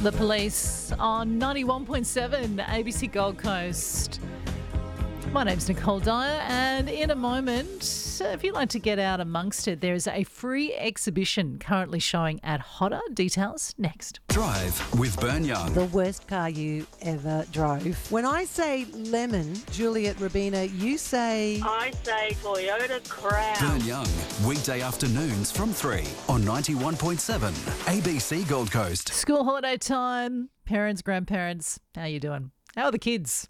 The Police on 91.7 ABC Gold Coast. My name's Nicole Dyer, and in a moment, if you'd like to get out amongst it, there is a free exhibition currently showing at Hodder. Details next. Drive with Burn Young. The worst car you ever drove. When I say lemon, Juliet Rabina, you say... I say Toyota Crown. Burn Young, weekday afternoons from 3 on 91.7 ABC Gold Coast. School holiday time. Parents, grandparents, how you doing? How are the kids?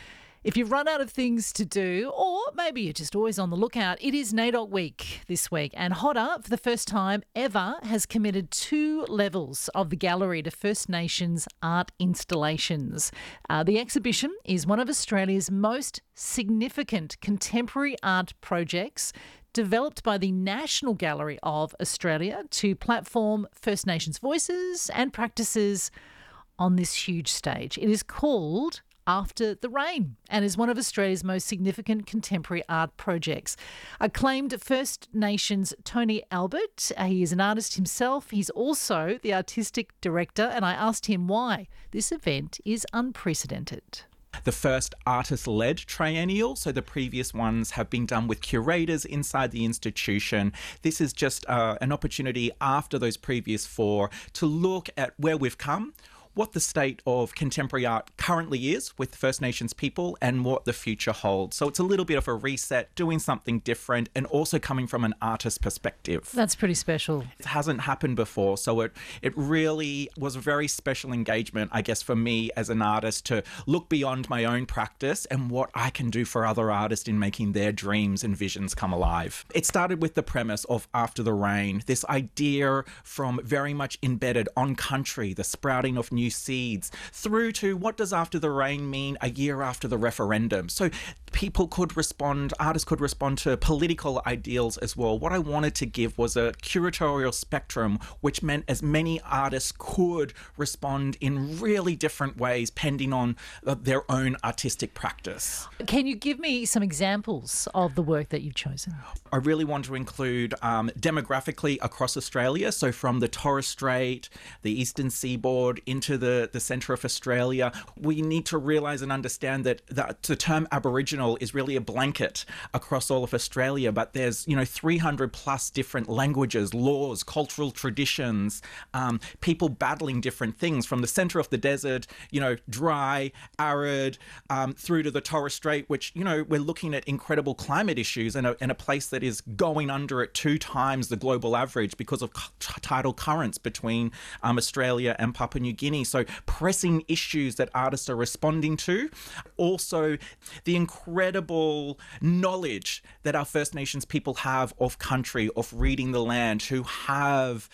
If you've run out of things to do, or maybe you're just always on the lookout, it is NAIDOC week this week, and Hodder, for the first time ever, has committed 2 levels of the gallery to First Nations art installations. The exhibition is one of Australia's most significant contemporary art projects, developed by the National Gallery of Australia to platform First Nations voices and practices on this huge stage. It is called After the Rain and is one of Australia's most significant contemporary art projects. Acclaimed First Nations Tony Albert, he is an artist himself. He's also the artistic director, and I asked him why this event is unprecedented. The first artist-led triennial, so the previous ones have been done with curators inside the institution. This is just an opportunity after those previous 4 to look at where we've come, what the state of contemporary art currently is with First Nations people and what the future holds. So it's a little bit of a reset, doing something different and also coming from an artist perspective. That's pretty special. It hasn't happened before, so it really was a very special engagement, I guess, for me as an artist to look beyond my own practice and what I can do for other artists in making their dreams and visions come alive. It started with the premise of After the Rain, this idea from very much embedded on country, the sprouting of new seeds, through to what does After the Rain mean a year after the referendum. So people could respond, artists could respond to political ideals as well. What I wanted to give was a curatorial spectrum, which meant as many artists could respond in really different ways, depending on their own artistic practice. Can you give me some examples of the work that you've chosen? I really want to include demographically across Australia, so from the Torres Strait, the eastern seaboard, into the centre of Australia. We need to realise and understand that the term Aboriginal is really a blanket across all of Australia, but there's 300 plus different languages, laws, cultural traditions, people battling different things from the centre of the desert, dry, arid, through to the Torres Strait, which we're looking at incredible climate issues and a place that is going under at 2 times the global average because of tidal currents between Australia and Papua New Guinea. So pressing issues that artists are responding to. Also, the incredible knowledge that our First Nations people have of country, of reading the land, who have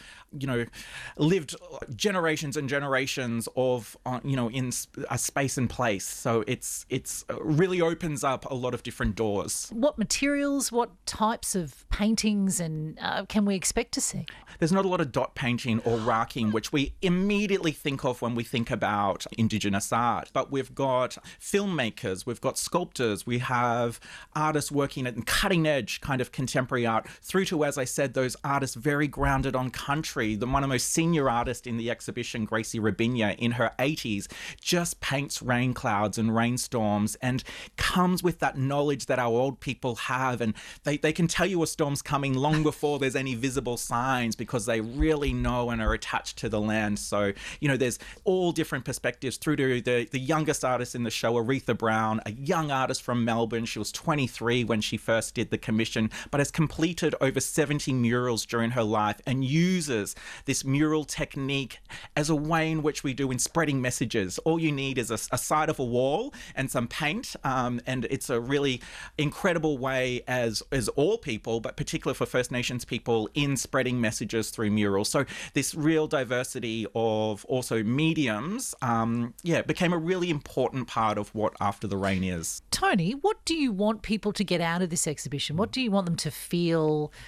lived generations and generations of, in a space and place. So it's really opens up a lot of different doors. What materials, what types of paintings and can we expect to see? There's not a lot of dot painting or raking, which we immediately think of when we think about Indigenous art. But we've got filmmakers, we've got sculptors, we have artists working at cutting edge kind of contemporary art, through to, as I said, those artists very grounded on country. One of the most senior artists in the exhibition, Gracie Rabina, in her 80s, just paints rain clouds and rainstorms and comes with that knowledge that our old people have. And they can tell you a storm's coming long before there's any visible signs because they really know and are attached to the land. So, there's all different perspectives through to the youngest artist in the show, Aretha Brown, a young artist from Melbourne. She was 23 when she first did the commission, but has completed over 70 murals during her life and uses this mural technique as a way in which we do in spreading messages. All you need is a side of a wall and some paint, and it's a really incredible way as all people, but particularly for First Nations people, in spreading messages through murals. So this real diversity of also mediums, became a really important part of what After the Rain is. Tony, what do you want people to get out of this exhibition? What do you want them to feel,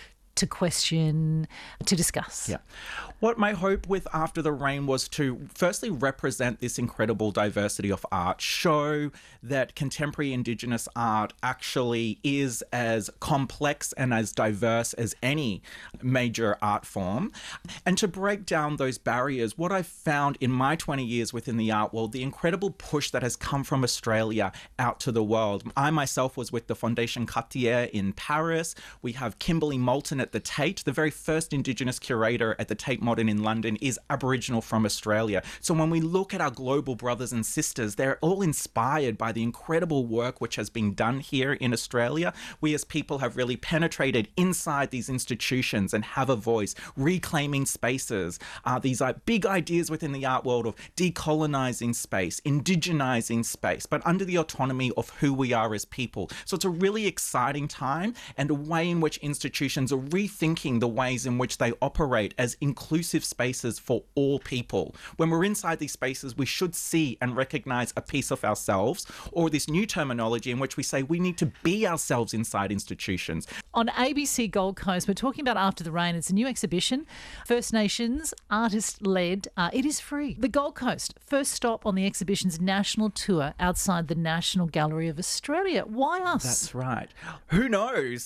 to question, to discuss. Yeah. What my hope with After the Rain was to firstly represent this incredible diversity of art, show that contemporary Indigenous art actually is as complex and as diverse as any major art form, and to break down those barriers. What I've found in my 20 years within the art world, the incredible push that has come from Australia out to the world. I myself was with the Fondation Cartier in Paris. We have Kimberly Moulton at the Tate. The very first Indigenous curator at the Tate Modern in London is Aboriginal from Australia. So when we look at our global brothers and sisters, they're all inspired by the incredible work which has been done here in Australia. We as people have really penetrated inside these institutions and have a voice, reclaiming spaces. These are big ideas within the art world of decolonising space, indigenising space, but under the autonomy of who we are as people. So it's a really exciting time and a way in which institutions are rethinking the ways in which they operate as inclusive spaces for all people. When we're inside these spaces, we should see and recognise a piece of ourselves, or this new terminology in which we say we need to be ourselves inside institutions. On ABC Gold Coast, we're talking about After the Rain. It's a new exhibition, First Nations, artist-led. It is free. The Gold Coast, first stop on the exhibition's national tour outside the National Gallery of Australia. Why us? That's right. Who knows?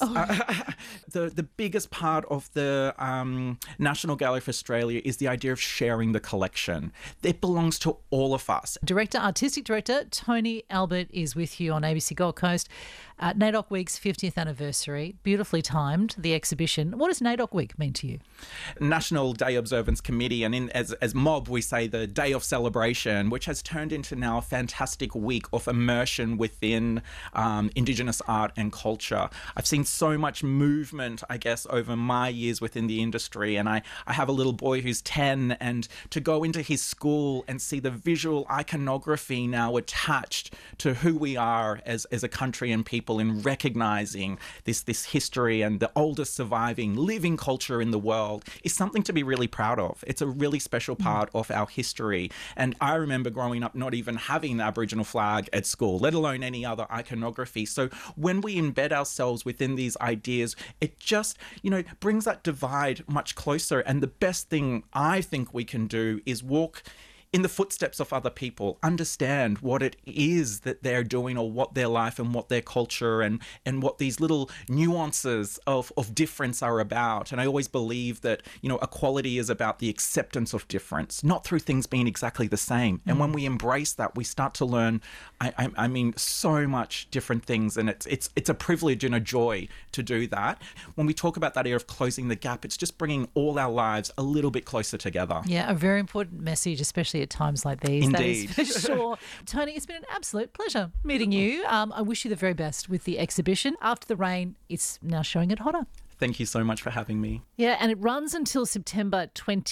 The biggest part of the National Gallery of Australia is the idea of sharing the collection. It belongs to all of us. Artistic Director Tony Albert is with you on ABC Gold Coast. NAIDOC Week's 50th anniversary, beautifully timed, the exhibition. What does NAIDOC Week mean to you? National Day Observance Committee, and as MOB we say the Day of Celebration, which has turned into now a fantastic week of immersion within Indigenous art and culture. I've seen so much movement, I guess, over my years within the industry, and I have a little boy who's 10, and to go into his school and see the visual iconography now attached to who we are as a country and people, in recognising this history and the oldest surviving living culture in the world is something to be really proud of. It's a really special part of our history. And I remember growing up not even having the Aboriginal flag at school, let alone any other iconography. So when we embed ourselves within these ideas, it just, brings that divide much closer. And the best thing I think we can do is walk in the footsteps of other people, understand what it is that they're doing, or what their life and what their culture and what these little nuances of difference are about. And I always believe that, equality is about the acceptance of difference, not through things being exactly the same. And when we embrace that, we start to learn, I mean, so much different things. And it's a privilege and a joy to do that. When we talk about that idea of closing the gap, it's just bringing all our lives a little bit closer together. Yeah, a very important message, especially at times like these. Indeed. That is for sure. Tony, it's been an absolute pleasure meeting you. I wish you the very best with the exhibition. After the Rain, it's now showing at Hodder. Thank you so much for having me. Yeah, and it runs until September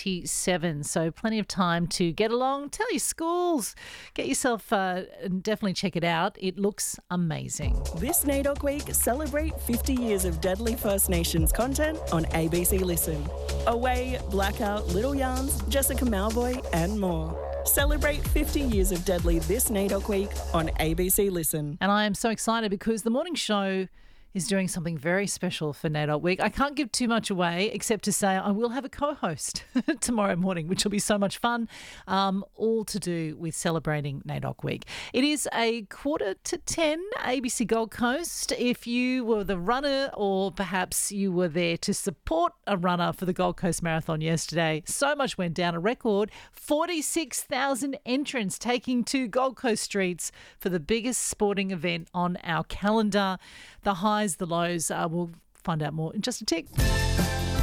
27, so plenty of time to get along, tell your schools, get yourself, and definitely check it out. It looks amazing. This NAIDOC Week, celebrate 50 years of deadly First Nations content on ABC Listen. Away, Blackout, Little Yarns, Jessica Malboy and more. Celebrate 50 years of deadly this NAIDOC Week on ABC Listen. And I am so excited because the morning show is doing something very special for NAIDOC Week. I can't give too much away except to say I will have a co-host tomorrow morning, which will be so much fun, all to do with celebrating NAIDOC Week. It is a 9:45 ABC Gold Coast. If you were the runner, or perhaps you were there to support a runner for the Gold Coast Marathon yesterday, so much went down. A record 46,000 entrants taking to Gold Coast streets for the biggest sporting event on our calendar. The highs, the lows, we'll find out more in just a tick.